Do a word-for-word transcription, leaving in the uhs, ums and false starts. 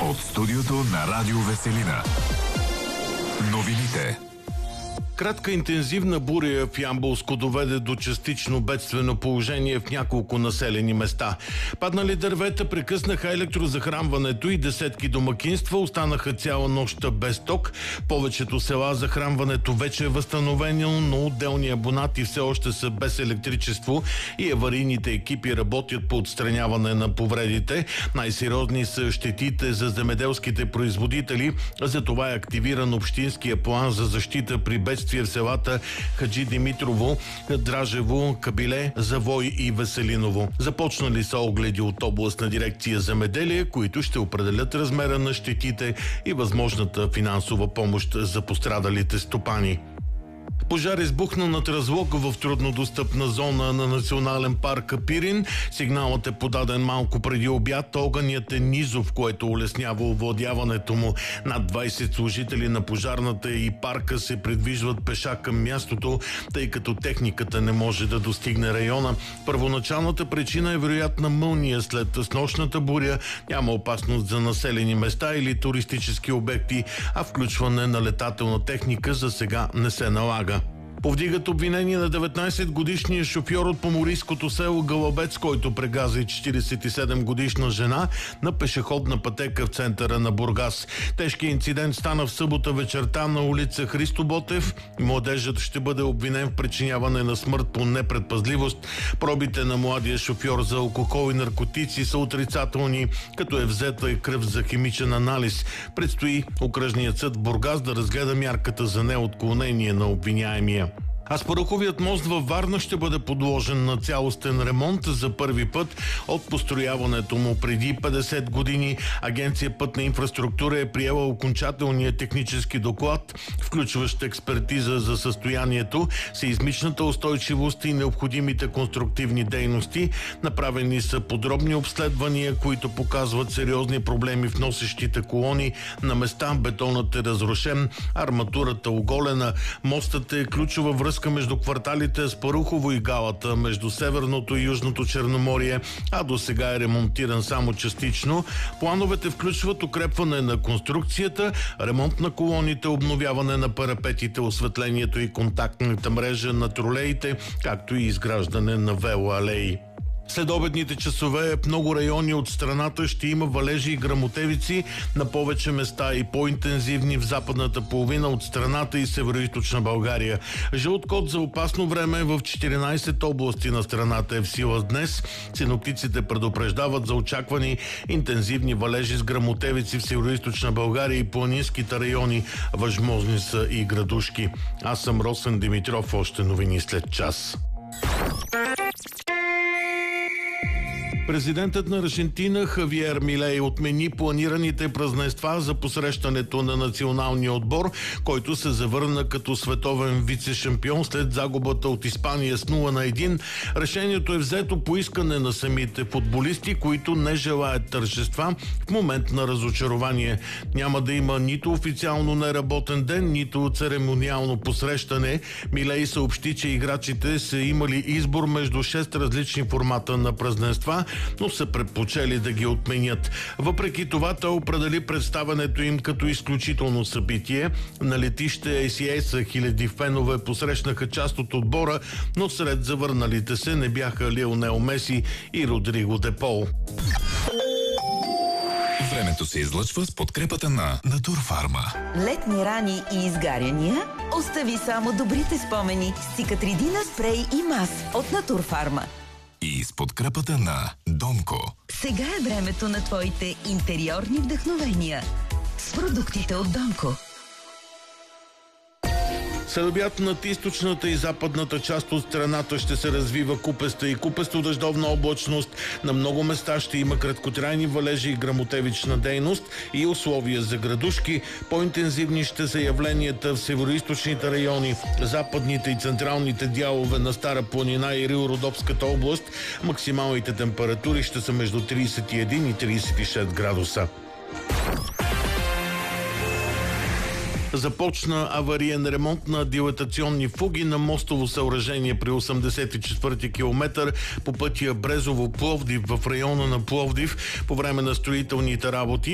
От студиото на Радио Веселина. Новините. Кратка интензивна буря в Ямболско доведе до частично бедствено положение в няколко населени места. Паднали дървета прекъснаха електрозахранването и десетки домакинства останаха цяла нощ без ток. Повечето села захранването вече е възстановено, но отделни абонати все още са без електричество и аварийните екипи работят по отстраняване на повредите. Най-сериозни са щетите за земеделските производители, затова е активиран общинския план за защита при бедствие в селата Хаджи Димитрово, Дражево, Кабиле, Завой и Веселиново. Започнали са огледи от областна дирекция земеделие, които ще определят размера на щетите и възможната финансова помощ за пострадалите стопани. Пожар избухна над разлог в труднодостъпна зона на национален парк Пирин. Сигналът е подаден малко преди обяд. Огънят е низов, което улеснява овладяването му. Над двайсет служители на пожарната и парка се придвижват пеша към мястото, тъй като техниката не може да достигне района. Първоначалната причина е вероятна мълния след снощната буря. Няма опасност за населени места или туристически обекти, а включване на летателна техника за сега не се налага. Повдигат обвинение на деветнайсетгодишния шофьор от поморийското село Гълъбец, който прегази четирийсет и седем годишна жена на пешеходна пътека в центъра на Бургас. Тежкият инцидент стана в събота вечерта на улица Христо Ботев. Младежът ще бъде обвинен в причиняване на смърт по непредпазливост. Пробите на младия шофьор за алкохол и наркотици са отрицателни, като е взета и кръв за химичен анализ. Предстои окръжният съд в Бургас да разгледа мярката за неотклонение на обвиняемия. Аспаруховият мост във Варна ще бъде подложен на цялостен ремонт за първи път от построяването му преди петдесет години. Агенция Пътна инфраструктура е приела окончателния технически доклад, включващ експертиза за състоянието, сеизмичната устойчивост и необходимите конструктивни дейности. Направени са подробни обследвания, които показват сериозни проблеми в носещите колони. На места бетонът е разрушен, арматурата оголена. Мостът е ключова връзка между кварталите Аспарухово и Галата, между Северното и Южното Черноморие, а до сега е ремонтиран само частично. Плановете включват укрепване на конструкцията, ремонт на колоните, обновяване на парапетите, осветлението и контактната мрежа на тролеите, както и изграждане на велоалеи. След обедните часове в много райони от страната ще има валежи и гръмотевици на повече места и по-интензивни в западната половина от страната и североизточна България. Жълт код за опасно време в четиринайсет области на страната е в сила днес. Синоптиците предупреждават за очаквани интензивни валежи с гръмотевици в североизточна България и планинските райони. Възможни са и градушки. Аз съм Росен Димитров. Още новини след час. Президентът на Аржентина Хавиер Милей отмени планираните празненства за посрещането на националния отбор, който се завърна като световен вице-шампион след загубата от Испания с нула на един. Решението е взето по искане на самите футболисти, които не желаят тържества в момент на разочарование. Няма да има нито официално неработен ден, нито церемониално посрещане. Милей съобщи, че играчите са имали избор между шест различни формата на празненства, но са предпочели да ги отменят. Въпреки това, той определи представянето им като изключително събитие. На летище Ей Си Ес хиляди фенове посрещнаха част от отбора, но сред завърналите се не бяха Лионел Меси и Родриго Де Пол. Времето се излъчва с подкрепата на Натурфарма. Летни рани и изгаряния? Остави само добрите спомени с Цикатридина спрей и мас от Натурфарма. И с подкрепата на Донко. Сега е времето на твоите интериорни вдъхновения с продуктите от Донко. След обяд над източната и западната част от страната ще се развива купеста и купесто-дъждовна облачност. На много места ще има краткотрайни валежи и гръмотевична дейност и условия за градушки. По-интензивни ще са явленията в североизточните райони, западните и централните дялове на Стара планина и Рило-Родопската област. Максималните температури ще са между трийсет и един и трийсет и шест градуса. Започна авариен ремонт на дилатационни фуги на мостово съоръжение при осемдесет и четвърти километър по пътя Брезово-Пловдив в района на Пловдив. По време на строителните работи